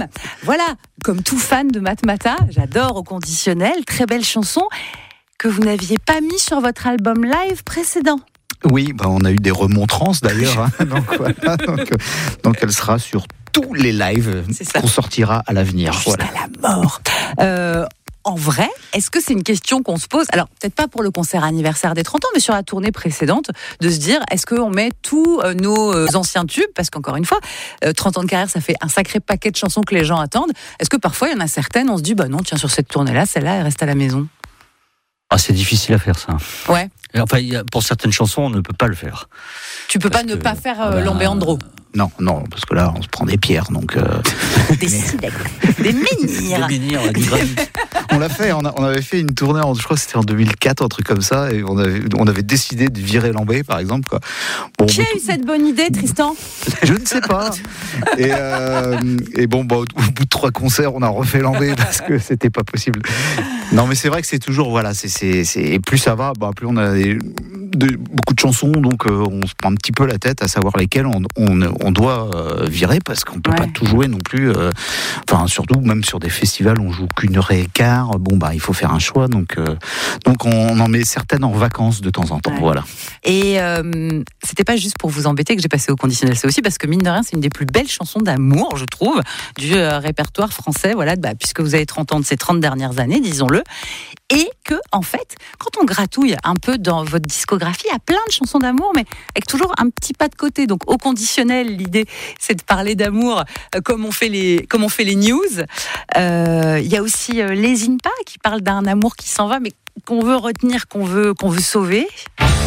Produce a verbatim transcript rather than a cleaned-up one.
M. Voilà, comme tout fan de Matmata, j'adore Au conditionnel, très belle chanson que vous n'aviez pas mis sur votre album live précédent. Oui, bah on a eu des remontrances d'ailleurs, hein, donc, voilà, donc, donc elle sera sur tous les lives qu'on sortira à l'avenir. Jusqu'à voilà. la mort. Euh, En vrai, est-ce que c'est une question qu'on se pose ? Alors, peut-être pas pour le concert anniversaire des trente ans, mais sur la tournée précédente, de se dire, est-ce qu'on met tous nos anciens tubes ? Parce qu'encore une fois, trente ans de carrière, ça fait un sacré paquet de chansons que les gens attendent. Est-ce que parfois, il y en a certaines, on se dit, bah non, tiens, sur cette tournée-là, celle-là, elle reste à la maison ? Ah, c'est difficile à faire, ça. Ouais. Enfin, pour certaines chansons, on ne peut pas le faire. Tu peux parce pas ne que, pas faire euh, bah, Lambéandro. Non, non, parce que là, on se prend des pierres, donc... Euh... Des silex, des menhirs. Des menhirs, du granit. On l'a fait, on, a, on avait fait une tournée, en, je crois que c'était en deux mille quatre, un truc comme ça, et on avait, on avait décidé de virer Lambé, par exemple. Quoi. Bon, Qui a eu cette bonne idée, Tristan ? Je ne sais pas. Et, euh, et bon, bah, au bout de trois concerts, on a refait Lambé parce que c'était pas possible. Non, mais c'est vrai que c'est toujours, voilà, c'est, c'est, c'est, et plus ça va, bah, plus on a des, de, beaucoup de chansons, donc euh, on se prend un petit peu la tête à savoir lesquelles on, on, on doit euh, virer, parce qu'on peut ouais. pas tout jouer non plus. Euh, enfin, surtout, même sur des festivals, on joue qu'une heure et quart. Bon, bah, il faut faire un choix, donc, euh, donc on en met certaines en vacances de temps en temps, ouais. voilà. Et euh, c'était pas juste pour vous embêter que j'ai passé Au conditionnel, c'est aussi parce que mine de rien, c'est une des plus belles chansons d'amour, je trouve, du euh, répertoire français, voilà, bah, puisque vous avez trente ans de ces trente dernières années, disons-le. Et que, en fait, quand on gratouille un peu dans votre discographie, il y a plein de chansons d'amour, mais avec toujours un petit pas de côté. Donc, Au conditionnel, l'idée, c'est de parler d'amour euh, comme on fait les, comme on fait les news. Euh, il y a aussi euh, Lésine pas, qui parle d'un amour qui s'en va, mais qu'on veut retenir, qu'on veut, qu'on veut sauver.